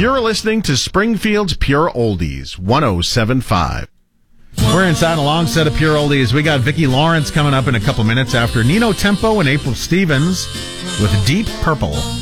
You're listening to Springfield's Pure Oldies, 107.5. We're inside a long set of Pure Oldies. We got Vicki Lawrence coming up in a couple minutes after Nino Tempo and April Stevens with Deep Purple.